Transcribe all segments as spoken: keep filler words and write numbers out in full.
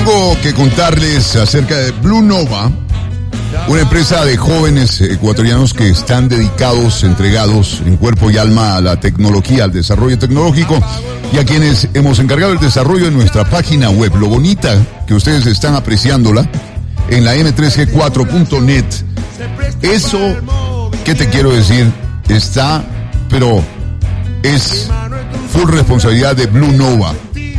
Tengo que contarles acerca de Blue Nova, una empresa de jóvenes ecuatorianos que están dedicados, entregados en cuerpo y alma a la tecnología, al desarrollo tecnológico, y a quienes hemos encargado el desarrollo de nuestra página web. Lo bonita que ustedes están apreciándola en la eme tres ge cuatro punto net. Eso, ¿qué te quiero decir? Está, pero es full responsabilidad de Blue Nova.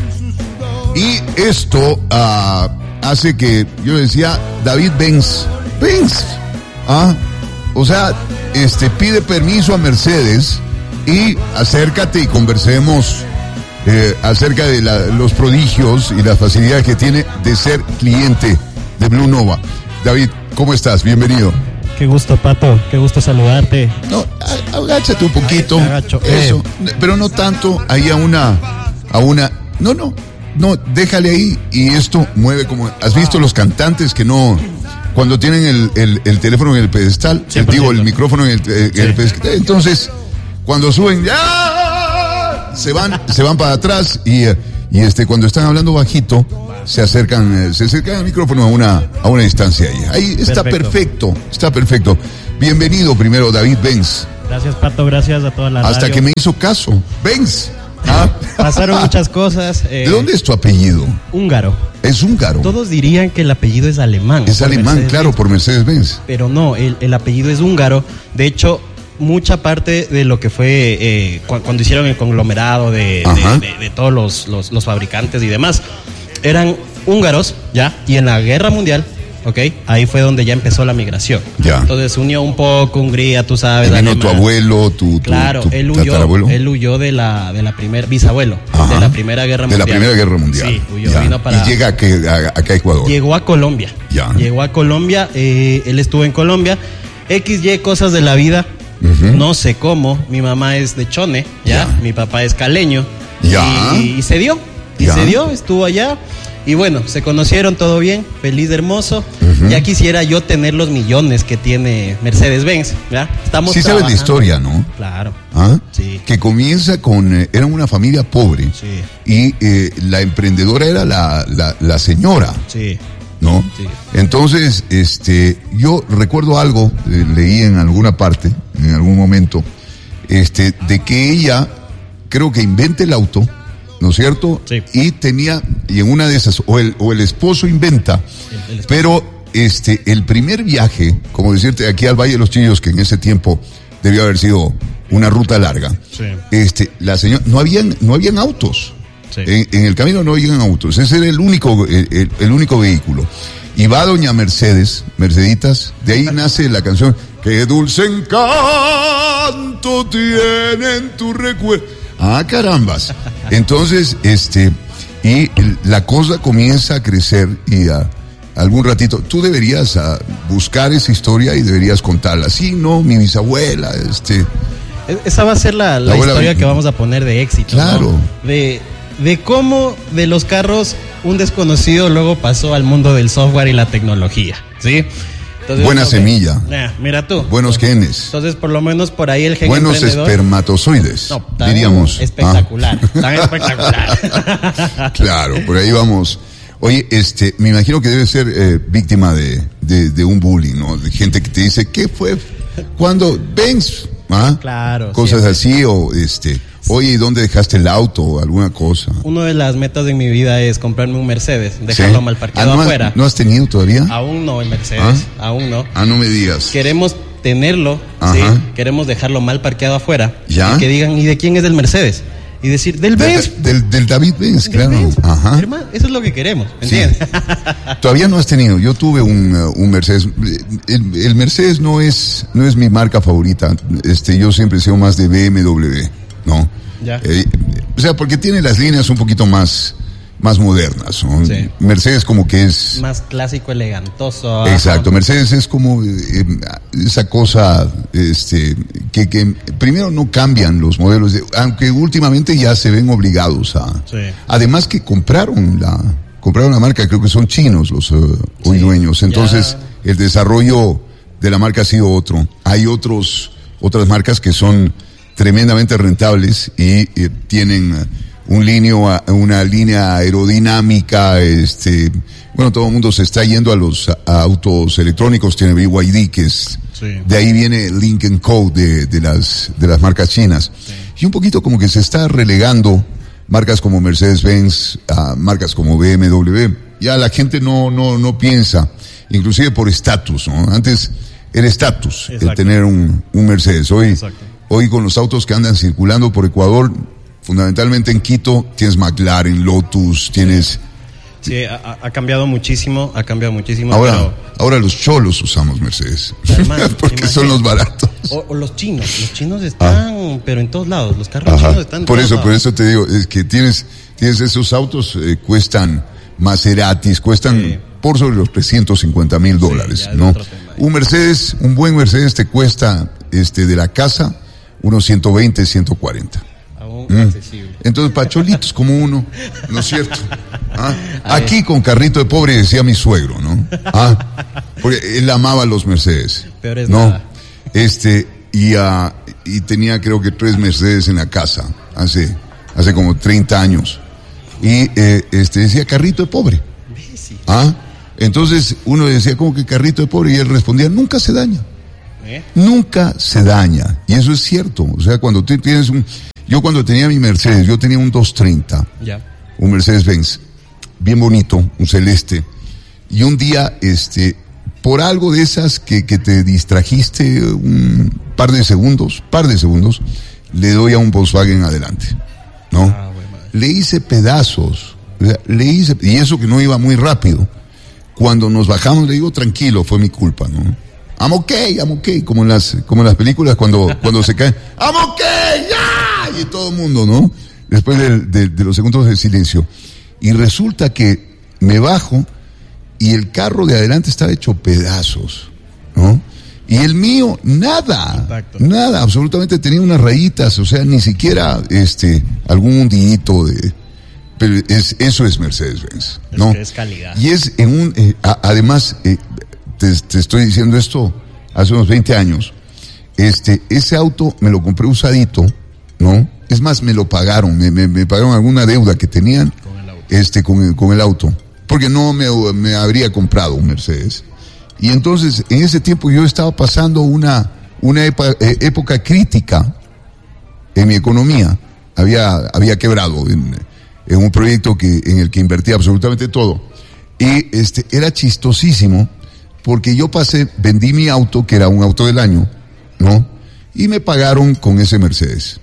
Y esto uh, hace que, yo decía, David Benz, Benz, ¿ah? O sea, este, pide permiso a Mercedes y acércate y conversemos eh, acerca de la, los prodigios y las facilidades que tiene de ser cliente de Blue Nova. David, ¿cómo estás? Bienvenido. Qué gusto, Pato, qué gusto saludarte. No, agáchate un poquito. Ahí me agacho. Eso, eh. pero no tanto ahí a una, a una, no, no, no, déjale ahí y esto mueve como, ¿has visto los cantantes que no, cuando tienen el, el, el teléfono en el pedestal, el, digo, el micrófono en el, en sí. el pedestal, entonces, cuando suben, ¡ya! se van, se van para atrás y, y este, cuando están hablando bajito, se acercan, se acercan al micrófono a una, a una distancia ahí. Ahí está perfecto. perfecto, está perfecto. Bienvenido primero, David Benz. Gracias, Pato, gracias a toda la Hasta radio. Que me hizo caso. Benz. ¿Ah? Pasaron muchas cosas. Eh, ¿De dónde es tu apellido? Húngaro. Es húngaro. Todos dirían que el apellido es alemán. Es alemán, claro, por Mercedes-Benz. Pero no, el, el apellido es húngaro. De hecho, mucha parte de lo que fue eh, cu- cuando hicieron el conglomerado de, de, de, de todos los, los, los fabricantes y demás, eran húngaros, ¿ya? Y en la guerra mundial, ¿ok? Ahí fue donde ya empezó la migración. Ya. Entonces se unió un poco Hungría, tú sabes. Vino tu abuelo, tu, tu Claro, tu él huyó, él huyó de la, de la primera, bisabuelo, Ajá. de la primera guerra mundial. De la primera guerra mundial. Sí, huyó, ya. vino para... Y llega acá a, a Ecuador. Llegó a Colombia. Ya. Llegó a Colombia, eh, él estuvo en Colombia. X Y cosas de la vida, uh-huh. no sé cómo. Mi mamá es de Chone, ¿ya? ya. Mi papá es caleño. Ya. Y, y se dio, y ya. se dio, estuvo allá. Y bueno, se conocieron, todo bien, feliz, hermoso. Uh-huh. Ya quisiera yo tener los millones que tiene Mercedes-Benz, ¿ya? Estamos sí sabes la historia, ¿no? Claro. ¿Ah? Sí. Que comienza con, eh, era una familia pobre. Sí. Y eh, la emprendedora era la, la, la señora. Sí. ¿No? Sí. Entonces, este, yo recuerdo algo, eh, leí en alguna parte, en algún momento, este, de que ella, creo que inventa el auto, ¿no es cierto? Sí. Y tenía, y en una de esas, o el, o el esposo inventa, el, el esposo. Pero este, el primer viaje, como decirte, aquí al Valle de los Chillos, que en ese tiempo debió haber sido una ruta larga, sí. este, la señora, no habían, no habían autos. Sí. En, en el camino no habían autos, ese era el único, el, el, el único vehículo. Y va doña Mercedes, Merceditas, de ahí nace la canción, qué dulce encanto tienen tu recuerdo. Ah, carambas. Entonces, este, y la cosa comienza a crecer y a, algún ratito, tú deberías a, buscar esa historia y deberías contarla. Sí, no, mi bisabuela, este. Esa va a ser la, la, la historia que vamos a poner de éxito. Claro. ¿No? De, de cómo de los carros un desconocido luego pasó al mundo del software y la tecnología, ¿sí? Entonces, buena okay. semilla. Eh, mira tú. Buenos genes. Entonces, por lo menos por ahí el gen buenos emprendedor. espermatozoides, no, tan diríamos. Espectacular, ah. tan espectacular. Claro, por ahí vamos. Oye, este, me imagino que debe ser eh, víctima de, de, de un bullying, ¿no? De gente que te dice, ¿qué fue? ¿Cuándo? ¿Ves? ¿Ah? Claro. Cosas siempre. así, o este, oye, ¿y dónde dejaste el auto? O alguna cosa. Una de las metas de mi vida es comprarme un Mercedes, dejarlo ¿sí? mal parqueado ah, ¿no afuera. Has, ¿No has tenido todavía? Aún no el Mercedes, ¿Ah? aún no. Ah, no me digas. Queremos tenerlo, Ajá. ¿sí? Queremos dejarlo mal parqueado afuera. ¿Ya? Y que digan, ¿y de quién es el Mercedes? Y decir, del Benz. Del, del, del David Benz, del claro. Benz. Ajá. Hermano, eso es lo que queremos, ¿entiendes? Sí. Todavía no has tenido. Yo tuve un, uh, un Mercedes. El, el Mercedes no es, no es mi marca favorita. Este, yo siempre he sido más de B M W, ¿no? Ya. Eh, o sea, porque tiene las líneas un poquito más, más modernas, ¿no? Sí. Mercedes como que es... Más clásico, elegantoso. Exacto, Mercedes es como eh, esa cosa, este, que, que primero no cambian los modelos, de, aunque últimamente ya se ven obligados a... Sí. Además que compraron la, compraron la marca, creo que son chinos los uh, hoy sí, dueños, entonces ya. El desarrollo de la marca ha sido otro. Hay otros, otras marcas que son tremendamente rentables y eh, tienen... Uh, un lineo, una línea aerodinámica, este, bueno, todo el mundo se está yendo a los a autos electrónicos, tiene B Y D, que es, sí. De ahí viene el Lynk and Co de, de las, de las marcas chinas. Sí. Y un poquito como que se está relegando marcas como Mercedes-Benz, uh, marcas como B M W. Ya la gente no, no, no piensa, inclusive por estatus, ¿no? Antes era estatus el tener un, un Mercedes. Hoy, hoy con los autos que andan circulando por Ecuador, fundamentalmente en Quito, tienes McLaren, Lotus, tienes... Sí, ha, ha cambiado muchísimo, ha cambiado muchísimo. Ahora, pero... ahora los cholos usamos Mercedes, Además, porque son los baratos. O, o los chinos, los chinos están, ah. pero en todos lados, los carros Ajá. chinos están en Por todos eso, lados. por eso te digo, es que tienes, tienes esos autos, eh, cuestan Maseratis, cuestan sí. por sobre los trescientos cincuenta mil dólares, sí, ¿no? Un Mercedes, un buen Mercedes te cuesta, este, de la casa, unos ciento veinte, ciento cuarenta. Mm. Entonces, pacholitos como uno, ¿no es cierto? ¿Ah? Aquí con carrito de pobre, decía mi suegro, ¿no? ¿Ah? Porque él amaba los Mercedes. Peor es ¿no? Nada. Este, y, uh, y tenía creo que tres Mercedes en la casa, hace, hace como treinta años. Y eh, este decía carrito de pobre. ¿Ah? Entonces uno decía, ¿cómo que carrito de pobre? Y él respondía, nunca se daña. ¿Eh? Nunca se daña. Y eso es cierto. O sea, cuando tú tienes un... Yo cuando tenía mi Mercedes, yo tenía un doscientos treinta, yeah. un Mercedes-Benz, bien bonito, un celeste. Y un día, este, por algo de esas que, que te distrajiste un par de segundos, par de segundos, le doy a un Volkswagen adelante, ¿no? Ah, bueno. Le hice pedazos, le hice, y eso que no iba muy rápido. Cuando nos bajamos le digo, tranquilo, fue mi culpa, ¿no? I'm okay, I'm okay, como en las, como en las películas cuando, cuando se caen, I'm okay, ya, y todo el mundo, ¿no? Después de, de, de los segundos de silencio. Y resulta que me bajo y el carro de adelante estaba hecho pedazos, ¿no? Y el mío, nada, Exacto. nada, absolutamente tenía unas rayitas, o sea, ni siquiera, este, algún hundidito de, pero es, eso es Mercedes-Benz, ¿no? Es que es calidad. Y es en un, eh, a, además, eh, Te, te estoy diciendo esto hace unos veinte años. Este, ese auto me lo compré usadito, ¿no? Es más, me lo pagaron, me, me, me pagaron alguna deuda que tenían, con el auto. este, con el, con el auto, porque no me, me habría comprado un Mercedes. Y entonces, en ese tiempo yo estaba pasando una, una epa, eh, época crítica en mi economía. Había, había quebrado en, en un proyecto que, en el que invertía absolutamente todo. Y este, era chistosísimo, porque yo pasé, vendí mi auto, que era un auto del año, ¿no? Y me pagaron con ese Mercedes.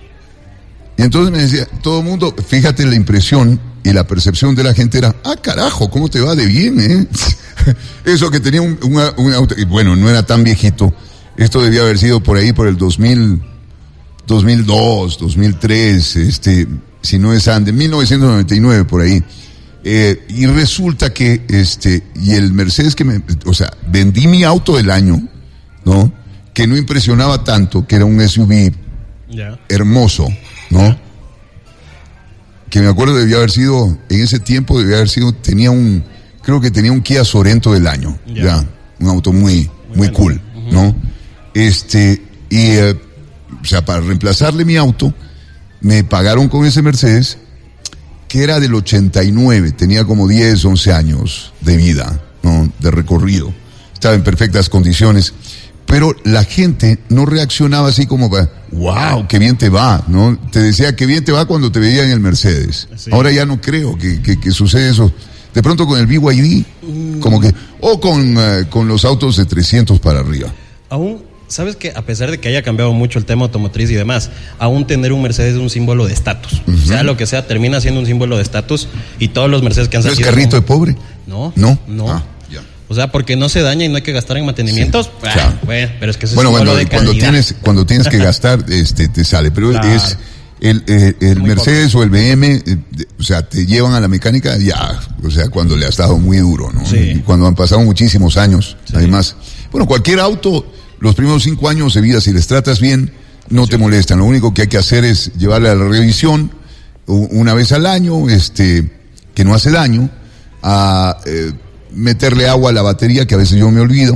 Y entonces me decía, todo el mundo, fíjate la impresión y la percepción de la gente era, ah, carajo, ¿cómo te va de bien, eh? Eso que tenía un, un, un auto, y bueno, no era tan viejito, esto debía haber sido por ahí, por el dos mil, dos mil dos, dos mil tres, este, si no es antes, mil novecientos noventa y nueve, por ahí. Eh, y resulta que, este, y el Mercedes que me, o sea, vendí mi auto del año, ¿no? Que no impresionaba tanto, que era un S U V yeah. hermoso, ¿no? Yeah. Que me acuerdo debía haber sido, en ese tiempo debía haber sido, tenía un, creo que tenía un Kia Sorento del año, yeah. ya, un auto muy, muy, muy cool, uh-huh. ¿no? Este, y, eh, o sea, para reemplazarle mi auto, me pagaron con ese Mercedes, que era del ochenta y nueve, tenía como diez, once años de vida, ¿no? De recorrido. Estaba en perfectas condiciones, pero la gente no reaccionaba así como, wow, qué bien te va, ¿no? Te decía qué bien te va cuando te veía en el Mercedes. Sí. Ahora ya no creo que, que, que sucede eso. De pronto con el B Y D, mm. como que, o con, uh, con los autos de trescientos para arriba. Aún... ¿Sabes que a pesar de que haya cambiado mucho el tema automotriz y demás, aún tener un Mercedes es un símbolo de estatus? Uh-huh. Sea lo que sea, termina siendo un símbolo de estatus y todos los Mercedes que han salido... ¿No es carrito como... de pobre? No, no. no. Ah, ya. O sea, porque no se daña y no hay que gastar en mantenimientos. Sí, ah, claro. Bueno, pero es que eso bueno, es un bueno, de cuando calidad. tienes cuando tienes que gastar, este, te sale. Pero claro. es el, el, el Mercedes poco. O el B M, eh, o sea, te llevan a la mecánica ya, o sea, cuando le has dado muy duro, ¿no? Sí. Y cuando han pasado muchísimos años, sí. además. Bueno, cualquier auto... Los primeros cinco años de vida, si les tratas bien, no sí. te molestan. Lo único que hay que hacer es llevarle a la revisión una vez al año, este, que no hace daño, a eh, meterle agua a la batería, que a veces yo me olvido,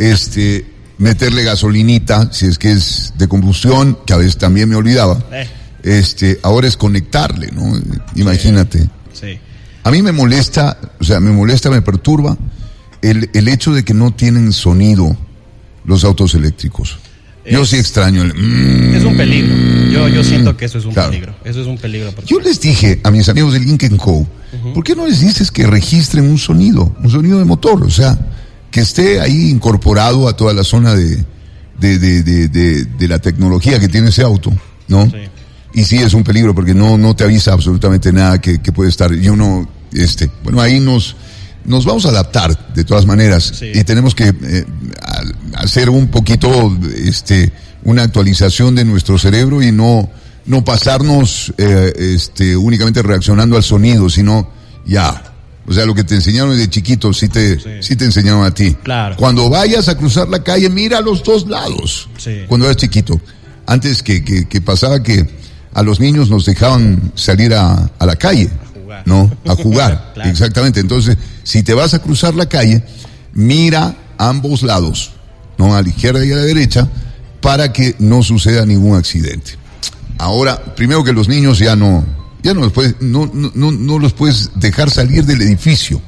este, meterle gasolinita, si es que es de combustión, que a veces también me olvidaba, este, ahora es conectarle, ¿no? Imagínate. Sí. A mí me molesta, o sea, me molesta, me perturba el, el hecho de que no tienen sonido los autos eléctricos. Es, yo sí extraño el... Mm, es un peligro. Yo, yo siento que eso es un claro. peligro. Eso es un peligro. Yo les dije a mis amigos de Link and Co, uh-huh. ¿por qué no les dices que registren un sonido, un sonido de motor? O sea, que esté ahí incorporado a toda la zona de, de, de, de, de, de la tecnología que tiene ese auto, ¿no? Sí. Y sí es un peligro porque no, no te avisa absolutamente nada que, que puede estar. Y uno, este, bueno, ahí nos... Nos vamos a adaptar de todas maneras sí. y tenemos que eh, hacer un poquito, este, una actualización de nuestro cerebro y no, no pasarnos, eh, este, únicamente reaccionando al sonido, sino ya, o sea, lo que te enseñaron desde chiquito, sí te, sí. sí te enseñaron a ti. Claro. Cuando vayas a cruzar la calle, mira a los dos lados. Sí. Cuando eras chiquito, antes que, que, que pasaba que a los niños nos dejaban salir a, a la calle. ¿No? A jugar, claro. Exactamente. Entonces, si te vas a cruzar la calle, mira a ambos lados, ¿no? A la izquierda y a la derecha, para que no suceda ningún accidente. Ahora, primero que los niños ya no, ya no los puedes, no, no, no, no los puedes dejar salir del edificio.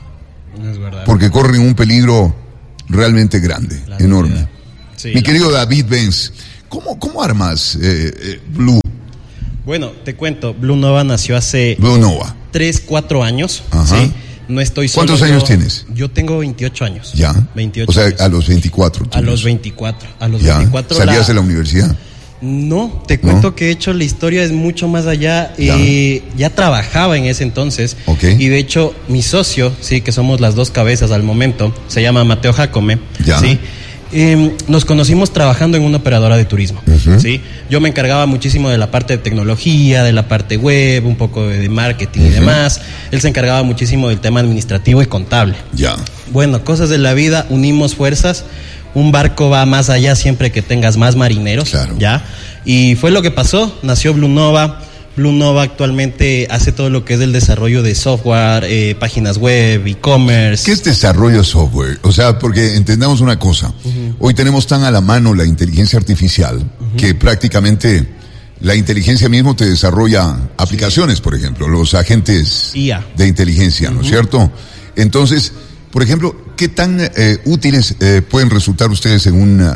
Es verdad. Porque corren un peligro realmente grande, la enorme. Sí, Mi la... querido David Benz, ¿cómo, cómo armas eh, eh, Blue? Bueno, te cuento, Blue Nova nació hace Blue Nova. tres, cuatro años. Ajá. ¿Sí? No estoy solo. ¿Cuántos años yo, tienes? Yo tengo veintiocho años. Ya. veintiocho o sea, años. a los veinticuatro. A los veinticuatro. A los ya. veinticuatro. ¿Salías la... de la universidad? No, te cuento ¿No? que he hecho la historia es mucho más allá. Ya, eh, ya trabajaba en ese entonces. Okay. Y de hecho, mi socio, sí, que somos las dos cabezas al momento, se llama Mateo Jacome. Ya. Sí. Eh, nos conocimos trabajando en una operadora de turismo, uh-huh. ¿sí? Yo me encargaba muchísimo de la parte de tecnología, de la parte web, un poco de marketing uh-huh. y demás. Él se encargaba muchísimo del tema administrativo y contable. Ya. Bueno, cosas de la vida, unimos fuerzas. Un barco va más allá siempre que tengas más marineros, claro. ¿ya? Y fue lo que pasó, nació Blue Nova. Blue Nova actualmente hace todo lo que es el desarrollo de software, eh, páginas web, e-commerce. ¿Qué es desarrollo de software? O sea, porque entendamos una cosa. Uh-huh. Hoy tenemos tan a la mano la inteligencia artificial uh-huh. que prácticamente la inteligencia mismo te desarrolla aplicaciones, sí. por ejemplo, los agentes I A de inteligencia, ¿no es uh-huh. cierto? Entonces, por ejemplo, ¿qué tan eh, útiles eh, pueden resultar ustedes en un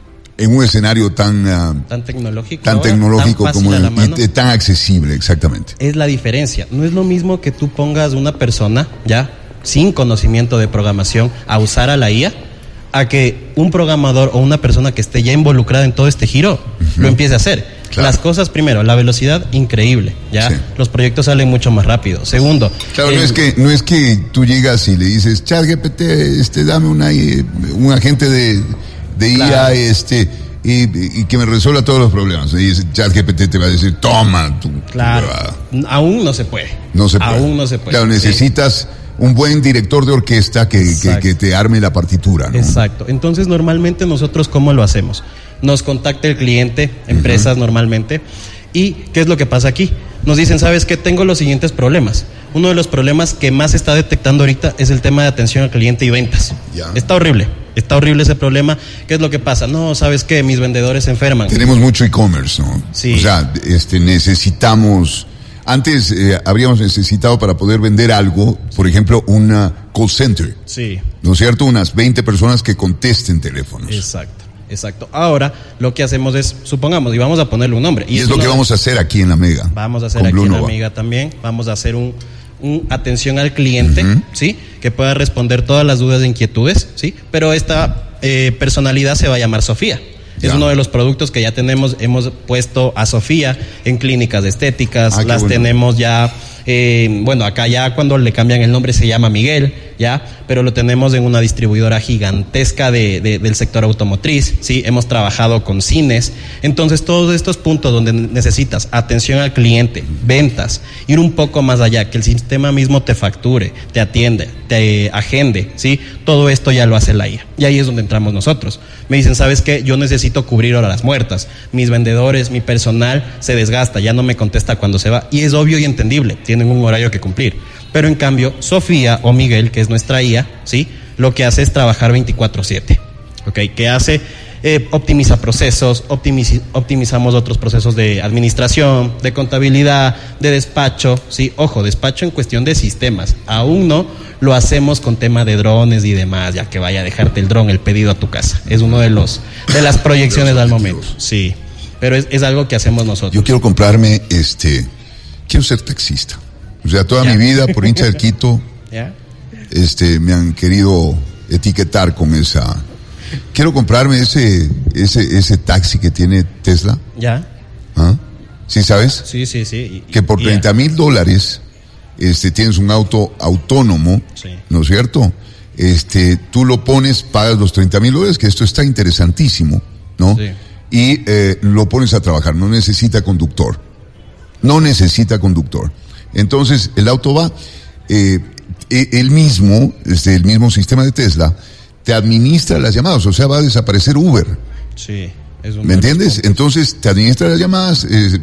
en un escenario tan uh, tan tecnológico, tan tecnológico tan como el, y, y tan accesible, exactamente? Es la diferencia. No es lo mismo que tú pongas una persona ya sin conocimiento de programación a usar a la I A, a que un programador o una persona que esté ya involucrada en todo este giro uh-huh. lo empiece a hacer. Claro. Las cosas, primero, la velocidad increíble, ya sí. los proyectos salen mucho más rápido. Segundo, claro, eh, no es que no es que tú llegas y le dices, ChatGPT, este, dame una un agente de de claro. I A, este, y, y que me resuelva todos los problemas. Y ChatGPT te va a decir, toma. Tú, claro. Tú, aún no se puede. No se puede. Aún no se puede. Claro, necesitas sí. un buen director de orquesta que, que, que te arme la partitura, ¿no? Exacto. Entonces, normalmente nosotros, ¿cómo lo hacemos? Nos contacta el cliente, empresas uh-huh. normalmente. ¿Y qué es lo que pasa aquí? Nos dicen, ¿sabes qué? Tengo los siguientes problemas. Uno de los problemas que más se está detectando ahorita es el tema de atención al cliente y ventas. Ya. Está horrible. Está horrible ese problema. ¿Qué es lo que pasa? No, ¿sabes qué? Mis vendedores se enferman. Tenemos mucho e-commerce, ¿no? Sí. O sea, este, necesitamos... Antes eh, habríamos necesitado para poder vender algo, por ejemplo, una call center. Sí. ¿No es cierto? Unas veinte personas que contesten teléfonos. Exacto. Exacto. Ahora lo que hacemos es, supongamos, y vamos a ponerle un nombre. Y, y es lo que vamos a hacer aquí en la Mega. Vamos a hacer aquí en la Mega también. Vamos a hacer un, un atención al cliente, uh-huh. ¿sí? Que pueda responder todas las dudas e inquietudes, ¿sí? Pero esta eh, personalidad se va a llamar Sofía. Ya. Es uno de los productos que ya tenemos, hemos puesto a Sofía en clínicas estéticas, ah, las bueno. tenemos ya, eh, bueno, acá ya cuando le cambian el nombre se llama Miguel, ya, pero lo tenemos en una distribuidora gigantesca de, de, del sector automotriz, sí, hemos trabajado con cines, entonces todos estos puntos donde necesitas atención al cliente, ventas, ir un poco más allá, que el sistema mismo te facture, te atiende, te agende, sí, todo esto ya lo hace la I A, y ahí es donde entramos nosotros. Me dicen, ¿sabes qué? Yo necesito cubrir horas muertas, mis vendedores, mi personal se desgasta, ya no me contesta cuando se va, y es obvio y entendible, tienen un horario que cumplir. Pero en cambio, Sofía o Miguel, que es nuestra I A, ¿sí? Lo que hace es trabajar veinticuatro siete, ¿ok? Que hace Eh, optimiza procesos, optimiz- optimizamos otros procesos de administración, de contabilidad, de despacho, sí, ojo, despacho en cuestión de sistemas, aún no lo hacemos con tema de drones y demás, ya que vaya a dejarte el dron, el pedido a tu casa, es uno de los de las proyecciones al momento, sí, pero es, es algo que hacemos nosotros. Yo quiero comprarme, este, quiero ser taxista, o sea, toda ¿Ya? mi vida por hincha del Quito, ¿Ya? este, me han querido etiquetar con esa. Quiero comprarme ese ese ese taxi que tiene Tesla. ¿Ya? ¿Ah? ¿Sí sabes? Sí, sí, sí. Y, Que por y- treinta mil dólares este, tienes un auto autónomo, Sí. ¿no es cierto? Este, tú lo pones, pagas los treinta mil dólares, que esto está interesantísimo, ¿no? Sí. Y eh, lo pones a trabajar, no necesita conductor. No necesita conductor. Entonces, el auto va, eh, eh, el mismo, este, el mismo sistema de Tesla, te administra las llamadas, o sea, va a desaparecer Uber. Sí, es un ¿Me entiendes? Entonces te administra las llamadas, eh,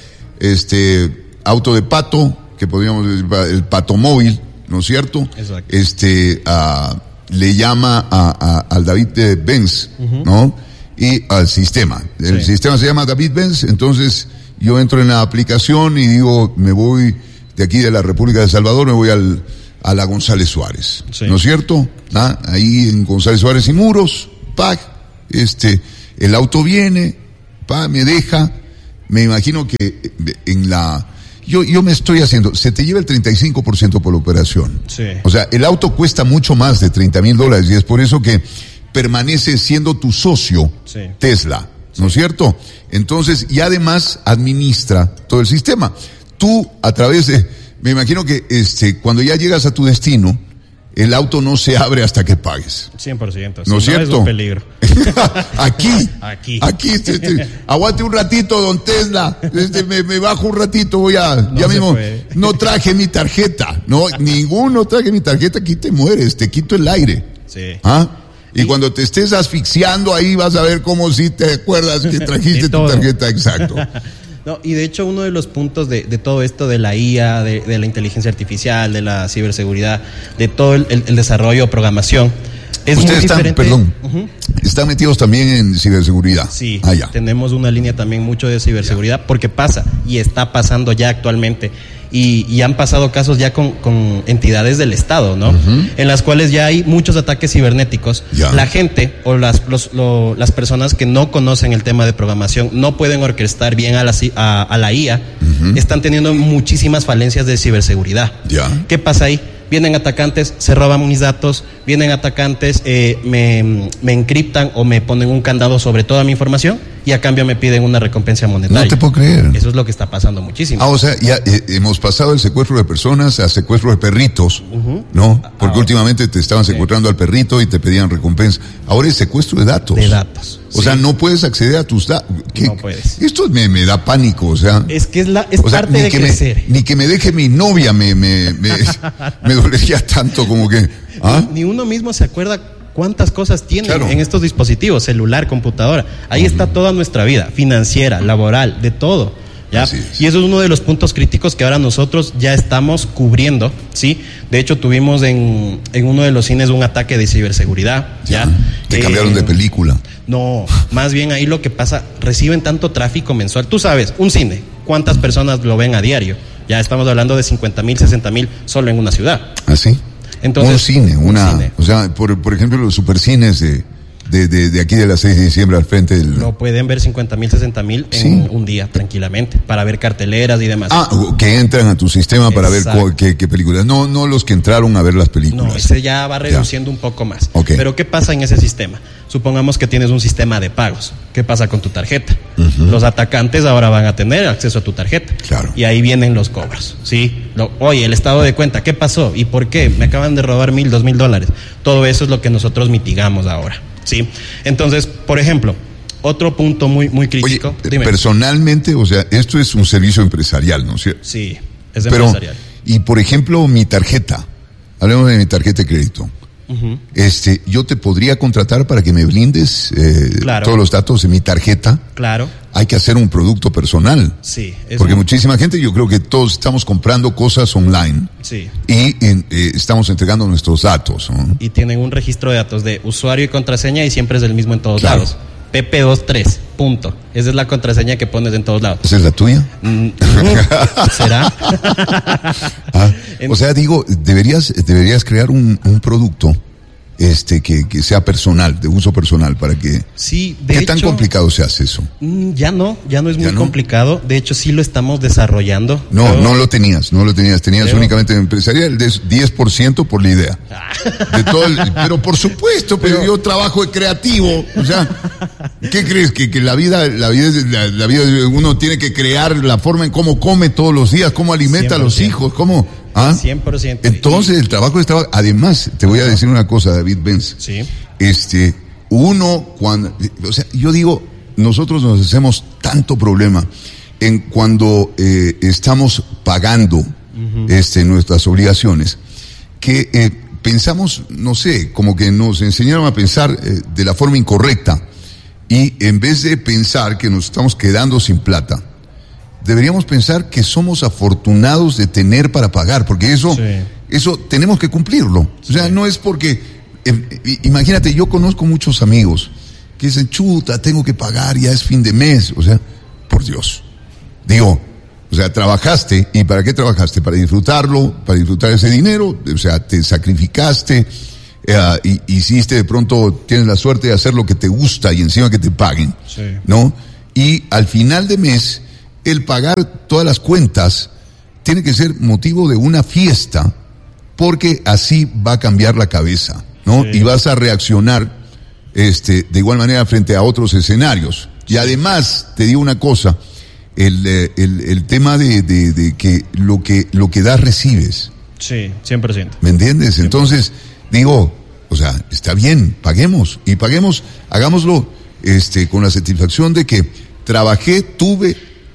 este auto de pato, que podríamos decir el pato móvil, ¿no es cierto? Exacto. Este ah, le llama a, a- al David eh, Benz, uh-huh. ¿no? Y al sistema. El Sí. sistema se llama David Benz, entonces yo entro en la aplicación y digo, me voy de aquí de la República de El Salvador, me voy al a la González Suárez, Sí. ¿no es cierto? ¿Ah? Ahí en González Suárez y Muros, pac, este, el auto viene, pa, me deja, me imagino que en la, yo, yo me estoy haciendo, se te lleva el treinta y cinco por ciento por la operación. Sí. O sea, el auto cuesta mucho más de treinta mil dólares y es por eso que permanece siendo tu socio Sí. Tesla, ¿no es cierto? Entonces, y además administra todo el sistema. Tú, a través de, me imagino que este, cuando ya llegas a tu destino, el auto no se abre hasta que pagues. cien por ciento. ¿No es Si cierto? Es un peligro. Aquí, Aquí. aquí, este, este, aguante un ratito, don Tesla, este, me, me bajo un ratito, voy a, No ya se mismo, puede. no traje mi tarjeta, no, ninguno traje mi tarjeta, aquí te mueres, te quito el aire. Sí. ¿Ah? Y cuando te estés asfixiando ahí vas a ver cómo si te acuerdas que trajiste De tu todo. tarjeta, exacto. No, y de hecho uno de los puntos de, de todo esto de la I A, de, de la inteligencia artificial, de la ciberseguridad, de todo el, el- el desarrollo, programación, es Ustedes muy están, diferente. perdón, Ujú. están metidos también en ciberseguridad. Sí, Ah, ya. tenemos una línea también mucho de ciberseguridad porque pasa y está pasando ya actualmente y, y han pasado casos ya con, con entidades del Estado, ¿no? Ujú. En las cuales ya hay muchos ataques cibernéticos. Ya. La gente o las, los- lo- las personas que no conocen el tema de programación no pueden orquestar bien a la, ci- a, a la I A, Ujú. están teniendo muchísimas falencias de ciberseguridad. Ya. ¿Qué pasa ahí? Vienen atacantes, se roban mis datos, vienen atacantes, eh, me, me encriptan o me ponen un candado sobre toda mi información y a cambio me piden una recompensa monetaria. No te puedo creer. Eso es lo que está pasando muchísimo. Ah, o sea, ya eh, hemos pasado el secuestro de personas a secuestro de perritos, Ujú. ¿no? Porque Ah, últimamente te estaban secuestrando al perrito y te pedían recompensa. Ahora es secuestro de datos. De datos. O sí. sea, no puedes acceder a tus datos. No puedes. Esto me, me da pánico, o sea. Es que es, la, es o sea, parte de que crecer. me, ni que me deje mi novia me, me, me, me dolería tanto como que. ¿ah? Ni uno mismo se acuerda cuántas cosas tienen Claro. en estos dispositivos, celular, computadora. Ahí Ujú. está toda nuestra vida, financiera, laboral, de todo. ¿Ya? Así es. Y eso es uno de los puntos críticos que ahora nosotros ya estamos cubriendo, ¿sí? De hecho, tuvimos en, en uno de los cines un ataque de ciberseguridad, ¿ya? Te Eh, cambiaron de película. No, más bien ahí lo que pasa, reciben tanto tráfico mensual. Tú sabes, un cine, ¿cuántas personas lo ven a diario? Ya estamos hablando de cincuenta mil, sesenta mil solo en una ciudad. ¿Así? Entonces, un cine, un una. cine. O sea, por, por ejemplo, los supercines de, de, de, de aquí de la seis de diciembre al frente del. Lo pueden ver cincuenta mil, sesenta mil en Sí. un día tranquilamente, para ver carteleras y demás. Ah, que entran a tu sistema para Exacto. ver cu- qué, qué películas. No, no los que entraron a ver las películas. No, ese ya va reduciendo un poco más. Ok. Pero ¿qué pasa en ese sistema? Supongamos que tienes un sistema de pagos. ¿Qué pasa con tu tarjeta? Ujú. Los atacantes ahora van a tener acceso a tu tarjeta. Claro. Y ahí vienen los cobros, ¿sí? Lo- oye, el estado de cuenta, ¿qué pasó? ¿Y por qué? Me acaban de robar mil, dos mil dólares. Todo eso es lo que nosotros mitigamos ahora, ¿sí? Entonces, por ejemplo, otro punto muy, muy Oye, crítico. Dime. personalmente, o sea, esto es un servicio empresarial, ¿no es cierto? Sí, es Pero, empresarial. y por ejemplo, mi tarjeta, hablemos de mi tarjeta de crédito. Ujú. Este, yo te podría contratar para que me blindes eh, Claro. todos los datos de mi tarjeta. Claro, Hay que hacer un producto personal. sí. es Porque un- muchísima gente, yo creo que todos estamos comprando cosas online Sí. y en- eh, estamos entregando nuestros datos, ¿no? Y tienen un registro de datos de usuario y contraseña y siempre es el mismo en todos Claro. lados. P P veintitrés, punto. Esa es la contraseña que pones en todos lados. ¿Esa es la tuya? Mm, ¿será? Ah, o sea, digo, deberías, deberías crear un, un producto este que, que sea personal, de uso personal, para que... Sí, de ¿Qué hecho, tan complicado se hace eso? Ya no, ya no es muy no? complicado. De hecho, sí lo estamos desarrollando. No, pero... no lo tenías, no lo tenías. Tenías pero... únicamente empresarial, de diez por ciento por la idea. De todo el... Pero por supuesto, pero, pero yo trabajo de creativo. O sea, ¿qué crees? Que, que la vida, la vida, la, la vida, uno tiene que crear la forma en cómo come todos los días, cómo alimenta a los hijos, cómo... ¿Ah? cien por ciento. Entonces, el trabajo es trabajo. Además, te voy a decir una cosa, David Benz. Sí. Este, uno, cuando, o sea, yo digo, nosotros nos hacemos tanto problema en cuando eh, estamos pagando uh-huh. este, nuestras obligaciones, que eh, pensamos, no sé, como que nos enseñaron a pensar eh, de la forma incorrecta, y en vez de pensar que nos estamos quedando sin plata, deberíamos pensar que somos afortunados de tener para pagar, porque eso, sí. eso tenemos que cumplirlo. O sea, sí. no es porque, eh, imagínate, yo conozco muchos amigos que dicen, chuta, tengo que pagar, ya es fin de mes. O sea, por Dios. Digo, o sea, trabajaste, ¿y para qué trabajaste? Para disfrutarlo, para disfrutar ese dinero, o sea, te sacrificaste, eh, y, hiciste, de pronto tienes la suerte de hacer lo que te gusta y encima que te paguen, sí. ¿no? Y al final de mes, el pagar todas las cuentas tiene que ser motivo de una fiesta, porque así va a cambiar la cabeza, ¿no? Sí. Y vas a reaccionar este, de igual manera frente a otros escenarios. Y además, te digo una cosa, el, el, el tema de, de, de que lo que lo que das recibes. Sí, cien por ciento. ¿Me entiendes? cien por ciento. Entonces, digo, o sea, está bien, paguemos, y paguemos, hagámoslo este, con la satisfacción de que trabajé, tuve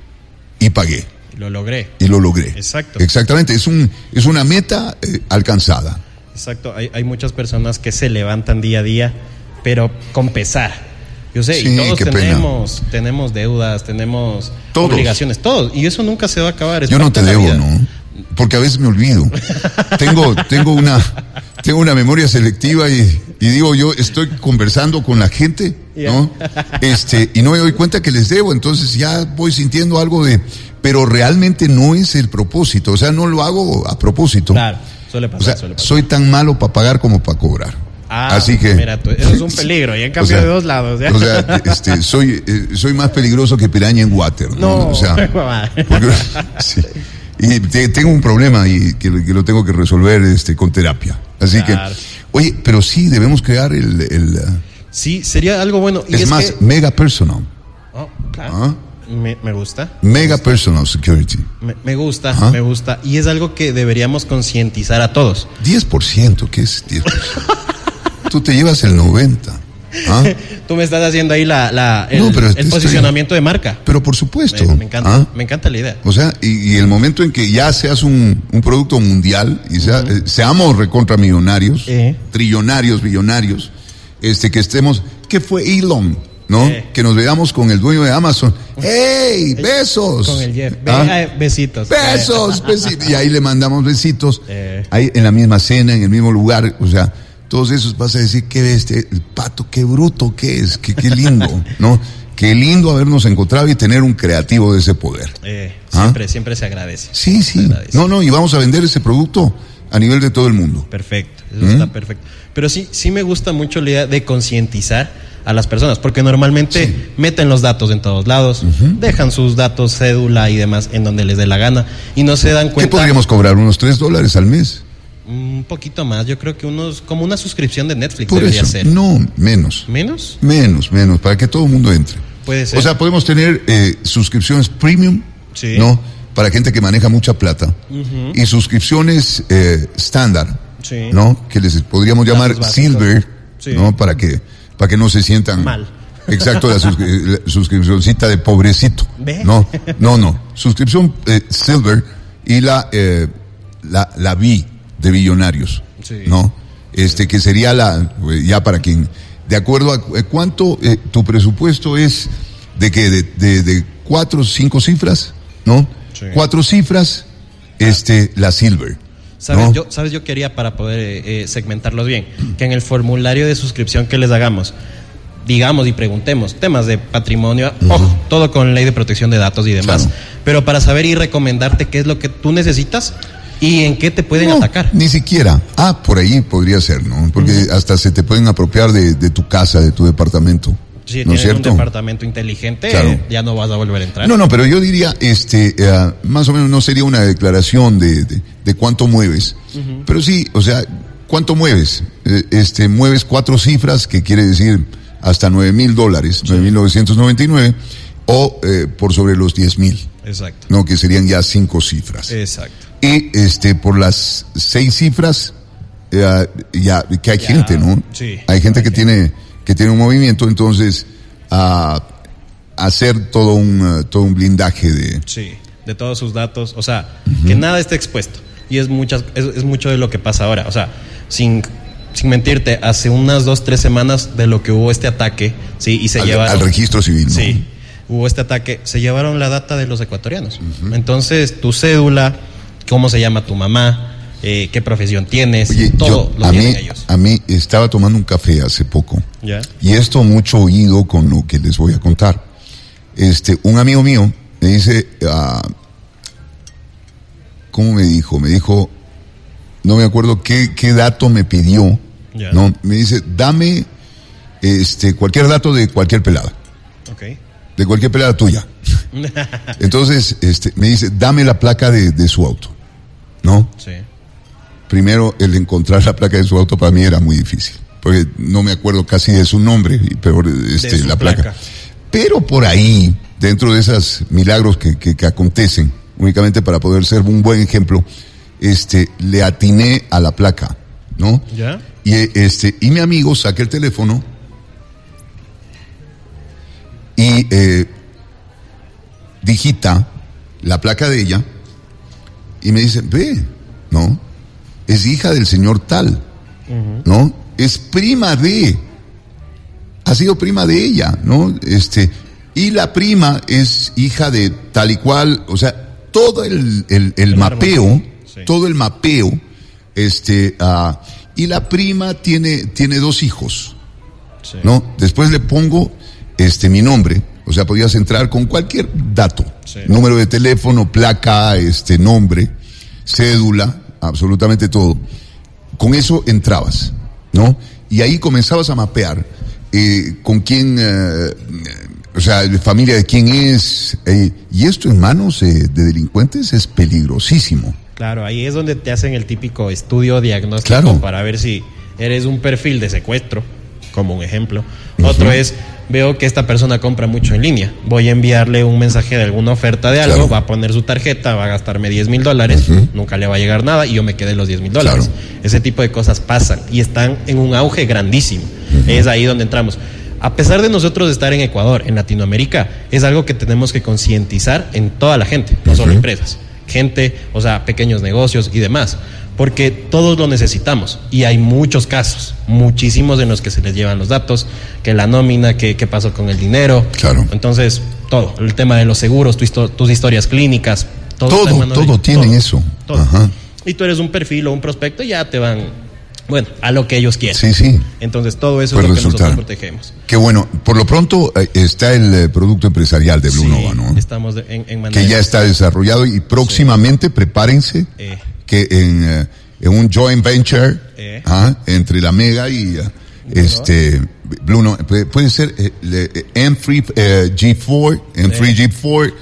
y pagué. Y lo logré. Y lo logré. Exacto. Exactamente, es un es una meta eh, alcanzada. Exacto, hay, hay muchas personas que se levantan día a día, pero con pesar. Yo sé, sí, y todos tenemos, pena. tenemos deudas, tenemos todos. obligaciones, todos, y eso nunca se va a acabar. Es Yo no te debo, vida. ¿no? Porque a veces me olvido. tengo tengo una tengo una memoria selectiva y, y digo, yo estoy conversando con la gente, ¿no? Este, y no me doy cuenta que les debo, entonces ya voy sintiendo algo de, pero realmente no es el propósito, o sea, no lo hago a propósito. Claro, suele pasar, o sea, suele pasar. Soy tan malo para pagar como para cobrar. Ah, así que mira, tú, eso es un peligro, y en cambio o sea, de dos lados. ¿eh? O sea, este, soy eh, soy más peligroso que piraña en water, ¿no? No, o sea, porque, sí. Y te, tengo un problema y que, que lo tengo que resolver este con terapia. Así claro. que, oye, pero sí debemos crear el, el sí, sería algo bueno. Y es, es más, que... mega personal. Oh, claro. ¿Ah? Me, me gusta. Mega me gusta. Personal security. Me, me gusta, ¿Ah? me gusta. Y es algo que deberíamos concientizar a todos. diez por ciento, ¿qué es diez por ciento? Tú te llevas el noventa por ciento. ¿Ah? Tú me estás haciendo ahí la, la el, no, pero el posicionamiento estoy... de marca. Pero por supuesto. Me, me encanta, ¿Ah? me encanta la idea. O sea, y, y el momento en que ya seas un, un producto mundial y sea, uh-huh. eh, seamos recontramillonarios, uh-huh. trillonarios, billonarios, este, que estemos, ¿qué fue Elon? ¿No? Uh-huh. Que nos veamos con el dueño de Amazon. ¡Hey! ¡Besos! Con el Jeff. Be- ¿Ah? Besitos. Besos, besitos. Y ahí le mandamos besitos. Uh-huh. Ahí en la misma cena, en el mismo lugar, o sea. Todos esos vas a decir, qué bestia, el pato, qué bruto que es, qué, qué lindo, ¿no? Qué lindo habernos encontrado y tener un creativo de ese poder. Eh, siempre, ¿Ah? siempre se agradece. Sí, sí. Agradece. No, no, y vamos a vender ese producto a nivel de todo el mundo. Perfecto, eso ¿Mm? está perfecto. Pero sí, sí me gusta mucho la idea de concientizar a las personas, porque normalmente sí. meten los datos en todos lados, uh-huh. dejan sus datos, cédula y demás en donde les dé la gana y no se dan cuenta. ¿Qué podríamos cobrar? ¿Unos tres dólares al mes? Un poquito más, yo creo que unos, como una suscripción de Netflix Por debería eso, ser. No, menos. ¿Menos? Menos, menos, para que todo el mundo entre. Puede ser. O sea, podemos tener eh, suscripciones premium, sí. ¿no? Para gente que maneja mucha plata. Uh-huh. Y suscripciones eh, estándar, sí. ¿no? Que les podríamos llamar silver, sí. ¿no? Para que, para que no se sientan mal. Exacto, la, sus, la suscripcióncita de pobrecito. ¿Ve? No, no, no. Suscripción eh, silver y la, eh, la, la B de billonarios, sí. ¿no? Este, que sería la, ya para quien, de acuerdo a cuánto eh, tu presupuesto es, de que de, de, de cuatro o cinco cifras, ¿no? Sí. Cuatro cifras, este, la silver. ¿Sabes? ¿No? Yo, ¿Sabes? Yo quería, para poder eh, segmentarlos bien, que en el formulario de suscripción que les hagamos, digamos y preguntemos temas de patrimonio, uh-huh. ojo, todo con ley de protección de datos y demás, claro. pero para saber y recomendarte qué es lo que tú necesitas y en qué te pueden no, atacar. Ni siquiera. Ah, por ahí podría ser, ¿no? Porque uh-huh. hasta se te pueden apropiar de, de tu casa, de tu departamento. Si ¿no tienes es cierto? un departamento inteligente, claro. eh, ya no vas a volver a entrar. No, no, pero yo diría, este, uh, más o menos no sería una declaración de, de, de cuánto mueves, uh-huh. pero sí, o sea, ¿cuánto mueves? Eh, este, mueves cuatro cifras, que quiere decir hasta nueve mil dólares, sí. nueve mil novecientos noventa y nueve, o eh, por sobre los diez mil. Exacto. No, que serían ya cinco cifras. Exacto. Y este, por las seis cifras, eh, ya, que hay ya, gente, ¿no? Sí. Hay gente que tiene, que tiene un movimiento, entonces, a hacer todo un, uh, todo un blindaje de... Sí, de todos sus datos, o sea, uh-huh. que nada esté expuesto. Y es muchas, es, es mucho de lo que pasa ahora, o sea, sin... sin mentirte, hace unas dos, tres semanas de lo que hubo este ataque, sí, y se al, llevaron... Al registro civil, ¿no? Sí, hubo este ataque, se llevaron la data de los ecuatorianos. Uh-huh. Entonces, tu cédula, cómo se llama tu mamá, eh, qué profesión tienes, Oye, todo yo, lo a tienen mí, ellos. A mí estaba tomando un café hace poco. ¿Ya? Y esto mucho oído con lo que les voy a contar. Este, un amigo mío me dice, uh, ¿cómo me dijo? Me dijo, no me acuerdo qué, qué dato me pidió. Yeah. No, me dice, dame este cualquier dato de cualquier pelada. Okay. De cualquier pelada tuya. Entonces, este, me dice, dame la placa de, de su auto. ¿No? Sí. Primero, el encontrar la placa de su auto para mí era muy difícil, porque no me acuerdo casi de su nombre, y peor este, la placa. placa. Pero por ahí, dentro de esos milagros que, que, que acontecen, únicamente para poder ser un buen ejemplo, este, le atiné a la placa, ¿no? ¿Ya? Y este, y mi amigo saca el teléfono y eh, digita la placa de ella y me dice, ve, ¿no? Es hija del señor tal, uh-huh. ¿no? Es prima de, ha sido prima de ella, ¿no? Este, y la prima es hija de tal y cual, o sea, todo el, el, el, el mapeo, sí. todo el mapeo, este, uh, y la prima tiene, tiene dos hijos, sí. ¿no? Después le pongo, este, mi nombre, o sea, podías entrar con cualquier dato, sí. número de teléfono, placa, este, nombre, cédula, absolutamente todo. Con eso entrabas, ¿no? Y ahí comenzabas a mapear eh, con quién, eh, o sea, familia de quién es, eh, y esto en manos eh, de delincuentes es peligrosísimo. Claro, ahí es donde te hacen el típico estudio diagnóstico claro. para ver si eres un perfil de secuestro, como un ejemplo. Uh-huh. Otro es, veo que esta persona compra mucho en línea, voy a enviarle un mensaje de alguna oferta de algo, claro. va a poner su tarjeta, va a gastarme diez mil dólares, uh-huh. nunca le va a llegar nada y yo me quedé los diez mil dólares. Claro. Ese tipo de cosas pasan y están en un auge grandísimo. Uh-huh. Es ahí donde entramos. A pesar de nosotros estar en Ecuador, en Latinoamérica, es algo que tenemos que concientizar en toda la gente, no solo uh-huh. empresas. Gente, o sea, pequeños negocios y demás, porque todos lo necesitamos y hay muchos casos, muchísimos en los que se les llevan los datos, que la nómina, que qué pasó con el dinero, claro. entonces todo, el tema de los seguros, tu histo- tus historias clínicas, todo, todo, todo tiene todo, eso, todo. Ajá. Y tú eres un perfil o un prospecto y ya te van, bueno, a lo que ellos quieren. Sí, sí. Entonces todo eso Puede es lo resultar. que nosotros protegemos. Qué bueno. Por lo pronto eh, está el eh, producto empresarial de Blue sí, Nova, ¿no? Estamos de, en, en que ya está desarrollado y próximamente sí. prepárense eh. que en, eh, en un joint venture eh. ¿ah? entre la Mega y uh, este Blue Nova, puede, puede ser eh, eh, M tres eh, G cuatro, M tres G cuatro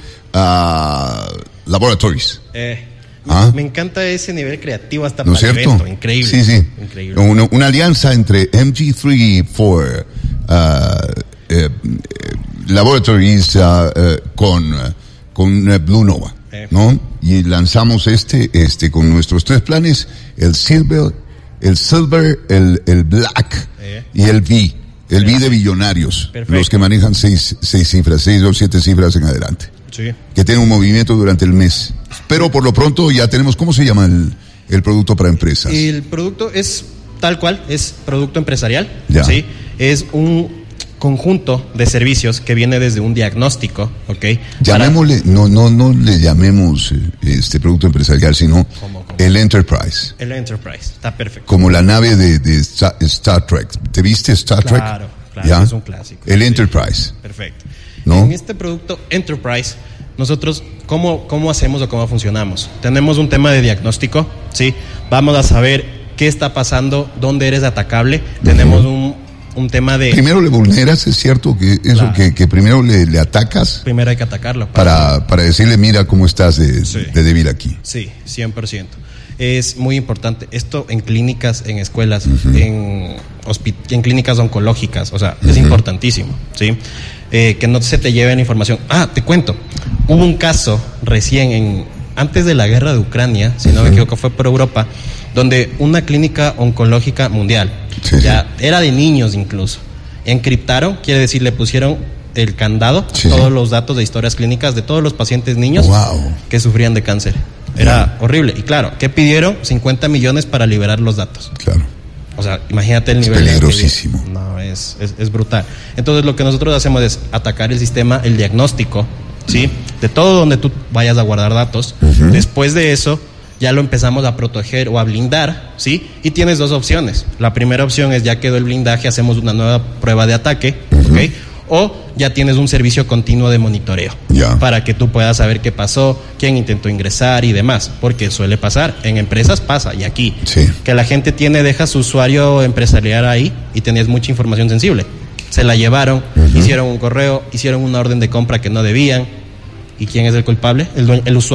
uh, Laboratories. Eh. ¿Ah? Me encanta ese nivel creativo hasta ¿no para el cierto? evento, increíble. Sí, sí. Increíble. Una, una alianza entre M G tres cuatro uh, eh, Laboratories uh, uh, con, uh, con uh, Blue Nova, eh. ¿no? Y lanzamos este, este con nuestros tres planes, el Silver, el Silver, el, el Black eh. y el V, el V de billonarios, perfecto. Los que manejan seis, seis cifras, seis o siete cifras en adelante. Sí. Que tienen un movimiento durante el mes. Pero por lo pronto ya tenemos, ¿cómo se llama el, el producto para empresas? El producto es tal cual, es producto empresarial. Ya. ¿Sí? Es un conjunto de servicios que viene desde un diagnóstico, ¿ok? Llamémosle, para... no, no, no le llamemos este producto empresarial, sino ¿Cómo, cómo? el Enterprise. El Enterprise, está perfecto. Como la nave de, de Star, Star Trek. ¿Te viste Star Trek? Claro. Claro, ¿ya? es un clásico. El Enterprise. Perfecto. ¿No? En este producto Enterprise, nosotros, ¿cómo, cómo hacemos o cómo funcionamos? Tenemos un tema de diagnóstico, ¿sí? Vamos a saber qué está pasando, dónde eres atacable. Uh-huh. Tenemos un, un tema de... Primero le vulneras, ¿es cierto? que Eso claro. que, que primero le, le atacas. Primero hay que atacarlo. Para, para, para decirle, mira cómo estás de, sí. de débil aquí. Sí, cien por ciento. Es muy importante. Esto en clínicas, en escuelas, uh-huh. en, hospi- en clínicas oncológicas, o sea, uh-huh. es importantísimo, ¿sí? Eh, que no se te lleven información. Ah, te cuento. Hubo un caso recién, en, antes de la guerra de Ucrania, si uh-huh. no me equivoco, fue por Europa, donde una clínica oncológica mundial, sí. ya era de niños incluso, encriptaron, quiere decir, le pusieron el candado, sí. todos los datos de historias clínicas de todos los pacientes niños wow. que sufrían de cáncer. Era wow. horrible. Y claro, ¿qué pidieron? cincuenta millones para liberar los datos. Claro. O sea, imagínate el es nivel. Peligrosísimo. De... No, es, es, es brutal. Entonces, lo que nosotros hacemos es atacar el sistema, el diagnóstico, ¿sí? De todo donde tú vayas a guardar datos. Uh-huh. Después de eso, ya lo empezamos a proteger o a blindar, ¿sí? Y tienes dos opciones. La primera opción es, ya quedó el blindaje, hacemos una nueva prueba de ataque, uh-huh. ¿ok? O ya tienes un servicio continuo de monitoreo yeah. para que tú puedas saber qué pasó, quién intentó ingresar y demás, porque suele pasar, en empresas pasa, y aquí, sí. que la gente tiene, deja su usuario empresarial ahí y tenías mucha información sensible. Se la llevaron, uh-huh. hicieron un correo, hicieron una orden de compra que no debían, ¿y quién es el culpable? El, dueño, el usuario.